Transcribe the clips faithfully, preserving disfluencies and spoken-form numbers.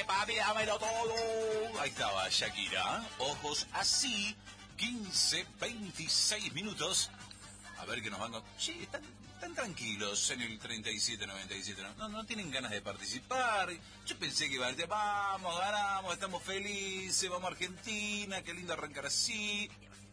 papi, dámelo todo. Ahí estaba Shakira, ojos así, quince, veintiséis minutos. A ver qué nos van a... Sí, están, están tranquilos en el treinta y siete noventa y siete. No, no tienen ganas de participar. Yo pensé que iba a decir, vamos, ganamos, estamos felices, vamos a Argentina, qué lindo arrancar así.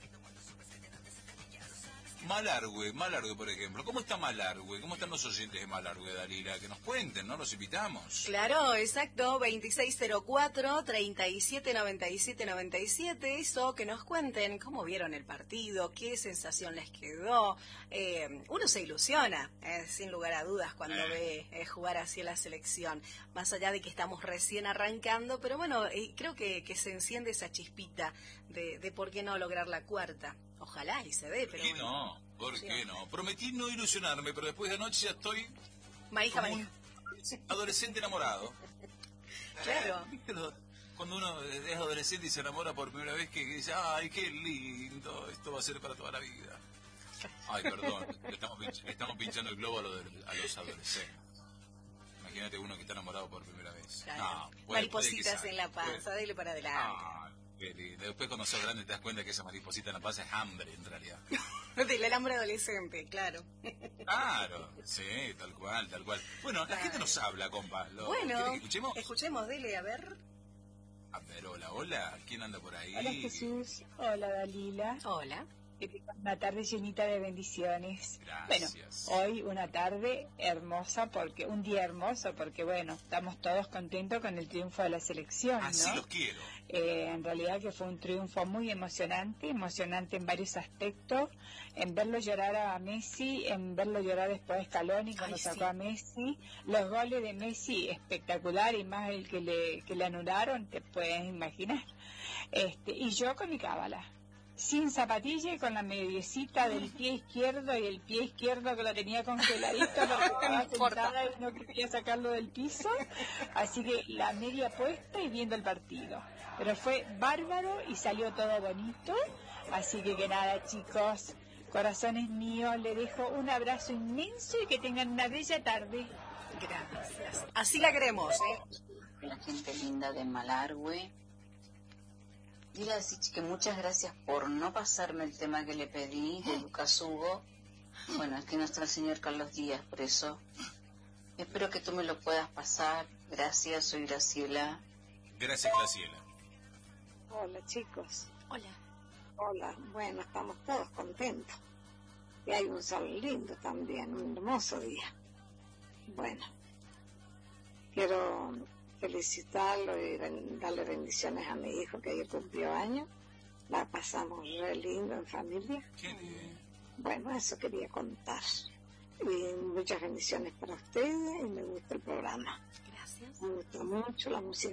Malargüe, Malargüe, por ejemplo. ¿Cómo está Malargüe? ¿Cómo están los oyentes de Malargüe, Dalila? Que nos cuenten, ¿no? Los invitamos. Claro, exacto, veintiséis cero cuatro, treinta y siete noventa y siete noventa y siete, eso, que nos cuenten cómo vieron el partido, qué sensación les quedó. Eh, uno se ilusiona, eh, sin lugar a dudas, cuando eh. ve eh, jugar así a la selección, más allá de que estamos recién arrancando, pero bueno, eh, creo que, que se enciende esa chispita de, de por qué no lograr la cuarta. Ojalá y se dé, pero... ¿Por qué no? ¿Por sí, qué no? Prometí no ilusionarme, pero después de anoche ya estoy... Maíja, como maíja. Un adolescente enamorado. Claro. Cuando uno es adolescente y se enamora por primera vez, que dice, ay, qué lindo, esto va a ser para toda la vida. Ay, perdón, le estamos, pinch- le estamos pinchando el globo a, lo de, a los adolescentes. Imagínate uno que está enamorado por primera vez. Claro. No, puede, Maripositas puede en la panza, puede. dele para adelante. Ah, qué lindo. Después cuando sos grande te das cuenta que esa mariposita en la panza es hambre, en realidad. Del hambre adolescente, claro. Claro, sí, tal cual, tal cual. Bueno, la gente nos habla, compa. ¿Lo, bueno, ¿quiere que escuchemos? Escuchemos, dele, a ver. A ver, hola, hola. ¿Quién anda por ahí? Hola Jesús, hola Dalila. Hola. Una tarde llenita de bendiciones. Gracias. Bueno, hoy una tarde hermosa, porque un día hermoso, porque bueno, estamos todos contentos con el triunfo de la selección, ¿no? Así los quiero. Eh, en realidad que fue un triunfo muy emocionante, emocionante en varios aspectos, en verlo llorar a Messi, en verlo llorar después a Scaloni cuando Ay, sacó sí. a Messi, los goles de Messi espectacular y más el que le, que le anularon, te puedes imaginar. Este, y yo con mi cábala. Sin zapatilla y con la mediecita del pie izquierdo y el pie izquierdo que lo tenía congeladito porque estaba sentada y no quería sacarlo del piso, así que la media puesta y viendo el partido, pero fue bárbaro y salió todo bonito, así que que nada chicos, corazones míos, le dejo un abrazo inmenso y que tengan una bella tarde. Gracias. Así la queremos, ¿eh? La gente linda de Malargüe. Dile a Sich que muchas gracias por no pasarme el tema que le pedí de Lucas Hugo. Bueno, es que no está el señor Carlos Díaz, por eso. Espero que tú me lo puedas pasar. Gracias, soy Graciela. Gracias, Graciela. Hola chicos. Hola. Hola, bueno, estamos todos contentos. Y hay un sol lindo también, un hermoso día. Bueno, quiero felicitarlo y ben- darle bendiciones a mi hijo que ayer cumplió años. La pasamos re lindo en familia. ¿Qué bien? Bueno, eso quería contar. Y muchas bendiciones para ustedes y me gusta el programa. Gracias. Me gusta mucho la música